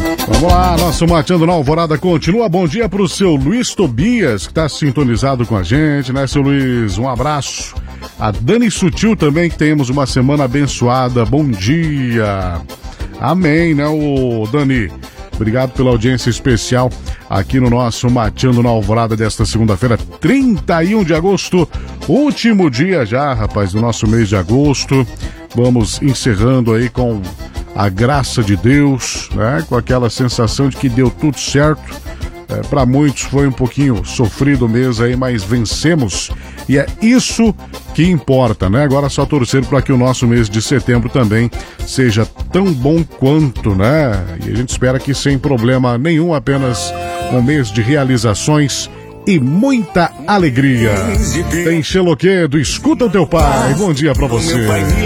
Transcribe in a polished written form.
Vamos lá, nosso Mateando na Alvorada continua. Bom dia pro seu Luiz Tobias, que tá sintonizado com a gente, né, seu Luiz? Um abraço. A Dani Sutil também, que temos uma semana abençoada. Bom dia. Amém, né, ô Dani? Obrigado pela audiência especial aqui no nosso Mateando na Alvorada desta segunda-feira, 31 de agosto. Último dia já, rapaz, do nosso mês de agosto. Vamos encerrando aí com a graça de Deus, né? Com aquela sensação de que deu tudo certo. Para muitos foi um pouquinho sofrido o mês aí, mas vencemos e é isso que importa, né? Agora só torcer para que o nosso mês de setembro também seja tão bom quanto, né? E a gente espera que sem problema nenhum, apenas um mês de realizações e muita alegria. Tem Xeloquê do Escuta o Teu Pai. Bom dia para você.